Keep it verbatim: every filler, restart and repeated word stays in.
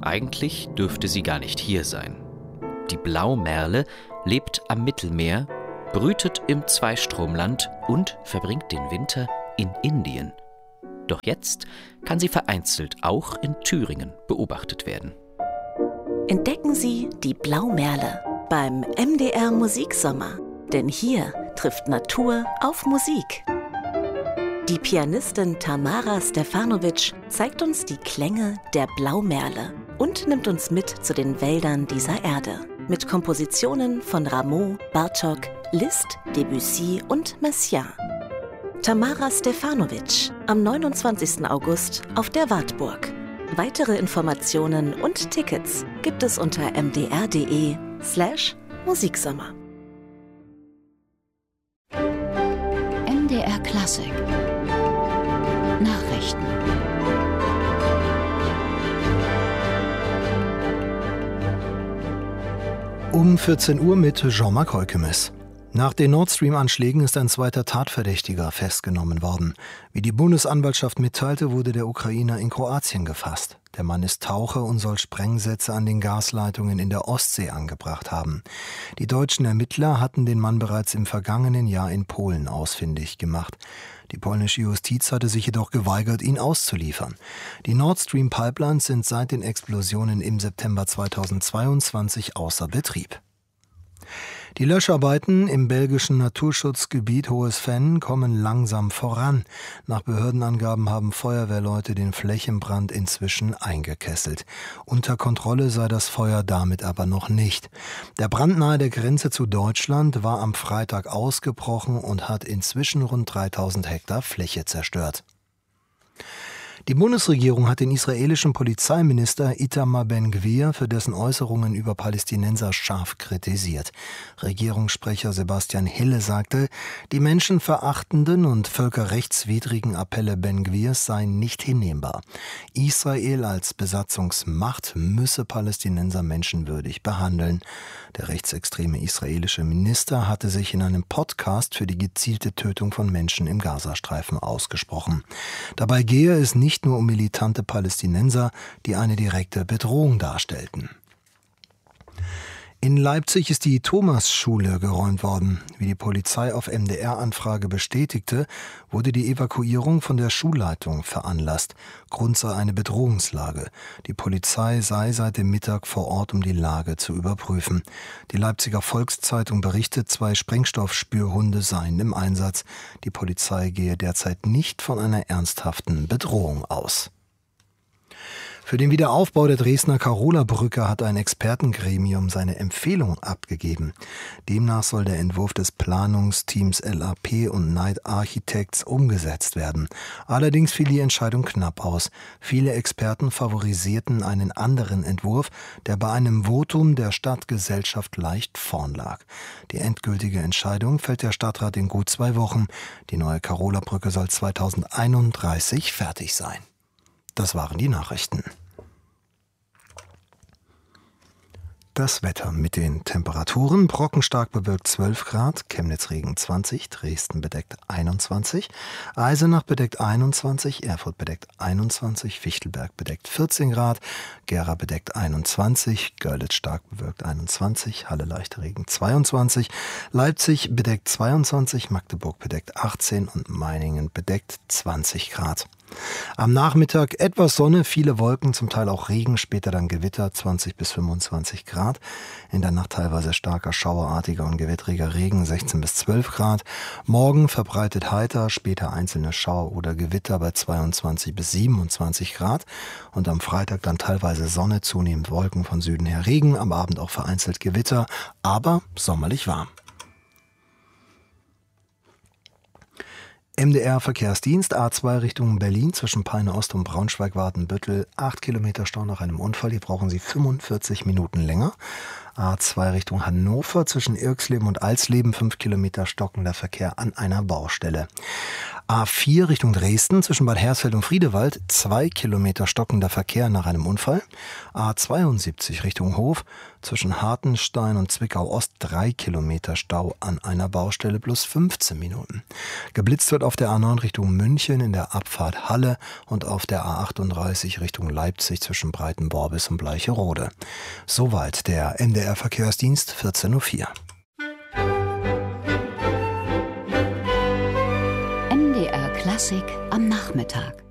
Eigentlich dürfte sie gar nicht hier sein. Die Blaumerle lebt am Mittelmeer, brütet im Zweistromland und verbringt den Winter in Indien. Doch jetzt kann sie vereinzelt auch in Thüringen beobachtet werden. Entdecken Sie die Blaumerle beim M D R Musiksommer. Denn hier trifft Natur auf Musik. Die Pianistin Tamara Stefanovic zeigt uns die Klänge der Blaumerle und nimmt uns mit zu den Wäldern dieser Erde. Mit Kompositionen von Rameau, Bartók, Liszt, Debussy und Messiaen. Tamara Stefanovic am neunundzwanzigsten August auf der Wartburg. Weitere Informationen und Tickets gibt es unter mdr.de slash Musiksommer. M D R Klassik Nachrichten. Um vierzehn Uhr mit Jean-Marc Heukemes. Nach den Nord Stream-Anschlägen ist ein zweiter Tatverdächtiger festgenommen worden. Wie die Bundesanwaltschaft mitteilte, wurde der Ukrainer in Kroatien gefasst. Der Mann ist Taucher und soll Sprengsätze an den Gasleitungen in der Ostsee angebracht haben. Die deutschen Ermittler hatten den Mann bereits im vergangenen Jahr in Polen ausfindig gemacht. Die polnische Justiz hatte sich jedoch geweigert, ihn auszuliefern. Die Nord Stream Pipelines sind seit den Explosionen im September zweitausendzweiundzwanzig außer Betrieb. Die Löscharbeiten im belgischen Naturschutzgebiet Hohes Venn kommen langsam voran. Nach Behördenangaben haben Feuerwehrleute den Flächenbrand inzwischen eingekesselt. Unter Kontrolle sei das Feuer damit aber noch nicht. Der Brand nahe der Grenze zu Deutschland war am Freitag ausgebrochen und hat inzwischen rund dreitausend Hektar Fläche zerstört. Die Bundesregierung hat den israelischen Polizeiminister Itamar Ben-Gvir für dessen Äußerungen über Palästinenser scharf kritisiert. Regierungssprecher Sebastian Hille sagte, die menschenverachtenden und völkerrechtswidrigen Appelle Ben-Gvirs seien nicht hinnehmbar. Israel als Besatzungsmacht müsse Palästinenser menschenwürdig behandeln. Der rechtsextreme israelische Minister hatte sich in einem Podcast für die gezielte Tötung von Menschen im Gazastreifen ausgesprochen. Dabei gehe es nicht nur um militante Palästinenser, die eine direkte Bedrohung darstellten. In Leipzig ist die Thomasschule geräumt worden. Wie die Polizei auf M D R-Anfrage bestätigte, wurde die Evakuierung von der Schulleitung veranlasst. Grund sei eine Bedrohungslage. Die Polizei sei seit dem Mittag vor Ort, um die Lage zu überprüfen. Die Leipziger Volkszeitung berichtet, zwei Sprengstoffspürhunde seien im Einsatz. Die Polizei gehe derzeit nicht von einer ernsthaften Bedrohung aus. Für den Wiederaufbau der Dresdner Karola-Brücke hat ein Expertengremium seine Empfehlung abgegeben. Demnach soll der Entwurf des Planungsteams L A P und Knight Architects umgesetzt werden. Allerdings fiel die Entscheidung knapp aus. Viele Experten favorisierten einen anderen Entwurf, der bei einem Votum der Stadtgesellschaft leicht vorn lag. Die endgültige Entscheidung fällt der Stadtrat in gut zwei Wochen. Die neue Karola-Brücke soll zweitausendeinunddreißig fertig sein. Das waren die Nachrichten. Das Wetter mit den Temperaturen: Brocken stark bewölkt zwölf Grad, Chemnitz Regen zwanzig, Dresden bedeckt einundzwanzig, Eisenach bedeckt einundzwanzig, Erfurt bedeckt einundzwanzig, Fichtelberg bedeckt vierzehn Grad, Gera bedeckt einundzwanzig, Görlitz stark bewölkt einundzwanzig, Halle leichter Regen zweiundzwanzig, Leipzig bedeckt zweiundzwanzig, Magdeburg bedeckt achtzehn und Meiningen bedeckt zwanzig Grad. Am Nachmittag etwas Sonne, viele Wolken, zum Teil auch Regen, später dann Gewitter, zwanzig bis fünfundzwanzig Grad. In der Nacht teilweise starker, schauerartiger und gewittriger Regen, sechzehn bis zwölf Grad. Morgen verbreitet heiter, später einzelne Schauer oder Gewitter bei zweiundzwanzig bis siebenundzwanzig Grad. Und am Freitag dann teilweise Sonne, zunehmend Wolken, von Süden her Regen, am Abend auch vereinzelt Gewitter, aber sommerlich warm. M D R-Verkehrsdienst A zwei Richtung Berlin zwischen Peine Ost und Braunschweig-Wadenbüttel. acht Kilometer Stau nach einem Unfall. Hier brauchen Sie fünfundvierzig Minuten länger. A zwei Richtung Hannover zwischen Irxleben und Alsleben, fünf Kilometer stockender Verkehr an einer Baustelle. A vier Richtung Dresden zwischen Bad Hersfeld und Friedewald, zwei Kilometer stockender Verkehr nach einem Unfall. A zweiundsiebzig Richtung Hof zwischen Hartenstein und Zwickau-Ost, drei Kilometer Stau an einer Baustelle plus fünfzehn Minuten. Geblitzt wird auf der A neun Richtung München in der Abfahrt Halle und auf der A achtunddreißig Richtung Leipzig zwischen Breitenborbis und Bleicherode. Soweit der M D R Verkehrsdienst, vierzehn Uhr vier. M D R Klassik am Nachmittag.